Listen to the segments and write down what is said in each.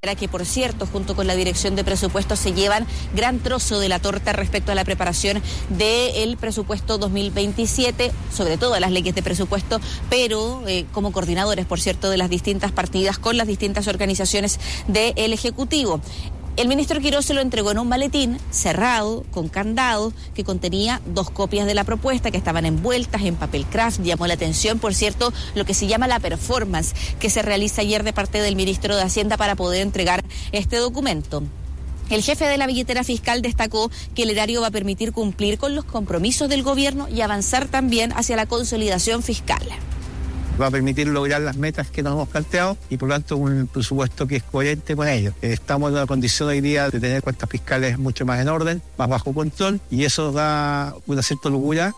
que por cierto, junto con la Dirección de Presupuestos, se llevan gran trozo de la torta respecto a la preparación del presupuesto 2027, sobre todo a las leyes de presupuesto, pero como coordinadores, por cierto, de las distintas partidas con las distintas organizaciones del Ejecutivo. El ministro Quirós se lo entregó en un maletín cerrado, con candado, que contenía 2 copias de la propuesta que estaban envueltas en papel craft. Llamó la atención, por cierto, lo que se llama la performance que se realiza ayer de parte del ministro de Hacienda para poder entregar este documento. El jefe de la billetera fiscal destacó que el erario va a permitir cumplir con los compromisos del gobierno y avanzar también hacia la consolidación fiscal. Va a permitir lograr las metas que nos hemos planteado y por lo tanto un presupuesto que es coherente con ello. Estamos en una condición hoy día de tener cuentas fiscales mucho más en orden, más bajo control, y eso da una cierta holgura.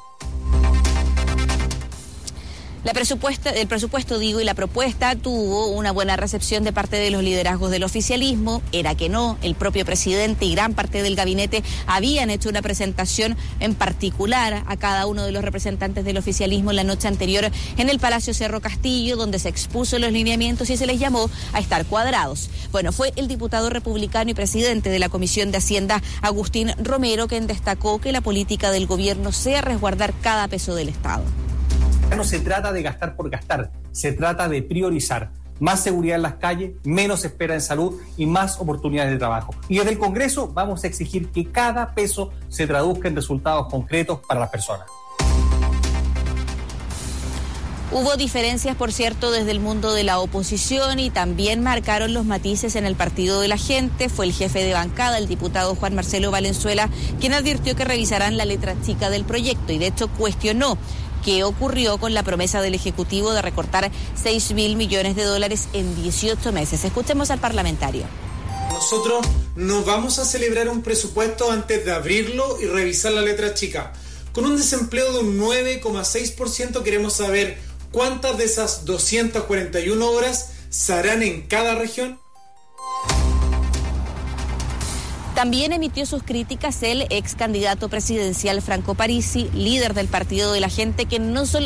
El presupuesto y la propuesta tuvo una buena recepción de parte de los liderazgos del oficialismo. Era que no, el propio presidente y gran parte del gabinete habían hecho una presentación en particular a cada uno de los representantes del oficialismo la noche anterior en el Palacio Cerro Castillo, donde se expuso los lineamientos y se les llamó a estar cuadrados. Bueno, fue el diputado republicano y presidente de la Comisión de Hacienda, Agustín Romero, quien destacó que la política del gobierno sea resguardar cada peso del Estado. No se trata de gastar por gastar, se trata de priorizar. Más seguridad en las calles, menos espera en salud y más oportunidades de trabajo. Y desde el Congreso vamos a exigir que cada peso se traduzca en resultados concretos para las personas. Hubo diferencias, por cierto, desde el mundo de la oposición y también marcaron los matices en el Partido de la Gente. Fue el jefe de bancada, el diputado Juan Marcelo Valenzuela, quien advirtió que revisarán la letra chica del proyecto y de hecho cuestionó qué ocurrió con la promesa del Ejecutivo de recortar $6.000 millones en 18 meses. Escuchemos al parlamentario. Nosotros no vamos a celebrar un presupuesto antes de abrirlo y revisar la letra chica. Con un desempleo de un 9,6% queremos saber cuántas de esas 241 horas se harán en cada región. También emitió sus críticas el ex candidato presidencial Franco Parisi, líder del Partido de la Gente, que no solo